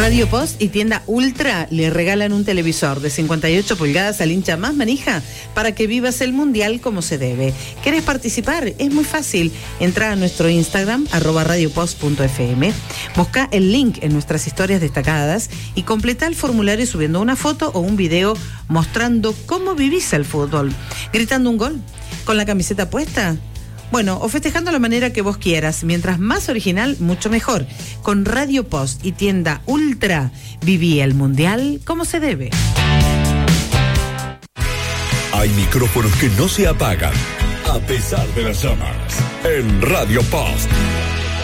Radio Post y Tienda Ultra le regalan un televisor de 58 pulgadas al hincha más manija para que vivas el Mundial como se debe. ¿Querés participar? Es muy fácil. Entra a nuestro Instagram, @radiopost.fm, busca el link en nuestras historias destacadas y completa el formulario subiendo una foto o un video mostrando cómo vivís el fútbol. Gritando un gol, con la camiseta puesta, bueno, o festejando la manera que vos quieras. Mientras más original, mucho mejor. Con Radio Post y Tienda Ultra, viví el Mundial como se debe. Hay micrófonos que no se apagan, a pesar de las llamas. En Radio Post.